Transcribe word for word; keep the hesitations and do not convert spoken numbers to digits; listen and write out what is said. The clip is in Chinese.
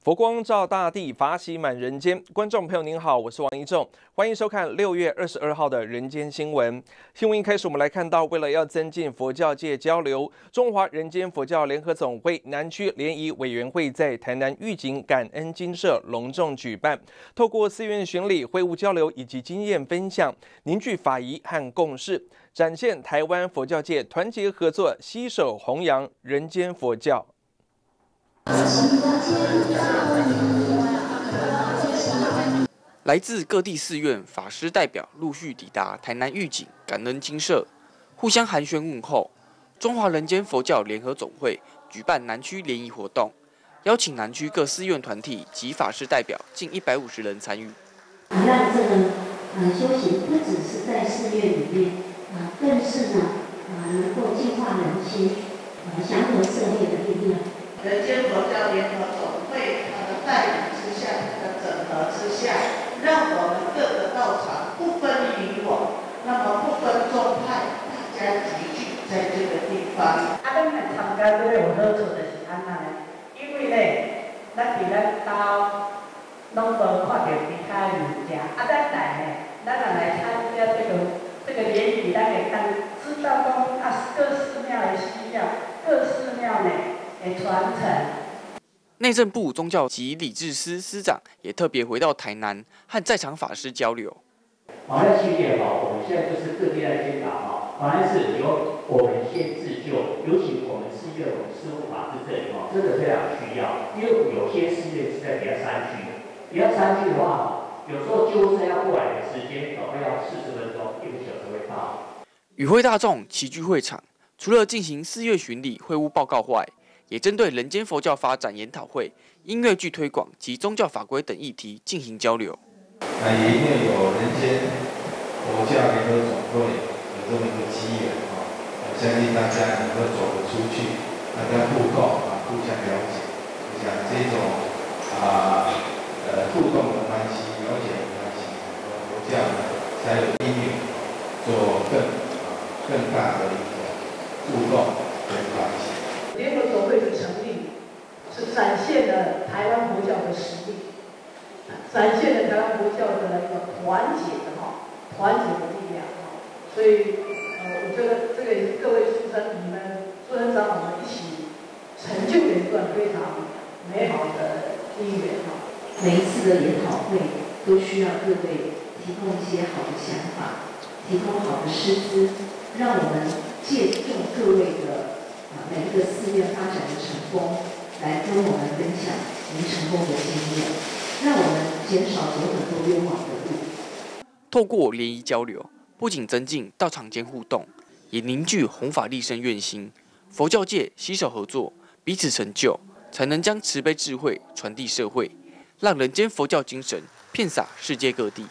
佛光照大地，法喜满人间。观众朋友您好，我是王一仲，欢迎收看六月二十二号的人间新闻。新闻一开始，我们来看到，为了要增进佛教界交流，中华人间佛教联合总会南区联谊委员会在台南玉井感恩精舍隆重举办，透过寺院巡礼、会务交流以及经验分享，凝聚法仪和共识，展现台湾佛教界团结合作，携手弘扬人间佛教。 来自各地寺院法师代表陆续抵达台南玉井感恩精舍，互相寒暄问候。中华人间佛教联合总会举办南区联谊活动，邀请南区各寺院团体及法师代表近一百五十人参与。 让这个呃修行不只是在寺院里面，啊、呃，更是呢啊、呃、能够净化人心，呃祥和社会的力量。 人间佛教联合总会它的带领之下，它的整合之下，让我们各个道场不分你我，那么不分宗派，大家集聚在这个地方。 啊，咱来参加这个有好处就是安那呢，因为呢，咱伫咱家拢无看到其他人家，啊，咱来呢，咱也来参加这个这个联谊，咱会当知道讲啊，各寺庙的需要，各寺庙呢。传承。 内政部宗教及礼制司司长也特别回到台南，和在场法师交流。 法案系列哈，我们现在就是各地在宣导哈，法案是由我们先自救，尤其我们寺院、我们师父法师这里哈，真的非常需要，因为有些寺院是在比较山区的，比较山区的话，有时候救护车要过来的时间大概要四十分钟，一个小时会到。 与会大众齐聚会场，除了进行寺院巡礼、会务报告外，也针对人间佛教发展研讨会、音乐剧推广及宗教法规等议题进行交流。 那也因为有人间佛教联合总会有这么一个机缘啊，我相信大家能够走得出去，大家互动啊，互相了解。我想这种啊呃互动的关系、了解的关系，佛教才有因缘做更啊更大的一个互动跟关系。 联合总会的成立，是展现了台湾佛教的实力，展现了台湾佛教的一个团结的哈，团结的力量哈。所以，呃，我觉得这个也是各位书生你们、书生长老们一起成就的一段非常美好的姻缘哈。 每一次的研讨会都需要各位提供一些好的想法，提供好的师资，让我们借重各位的。每一个寺院发展的成功，来跟我们分享您成功的经验，让我们减少走很多冤枉的路。 透过联谊交流，不仅增进道场间互动，也凝聚弘法利生愿心。佛教界携手合作，彼此成就，才能将慈悲智慧传递社会，让人间佛教精神遍洒世界各地。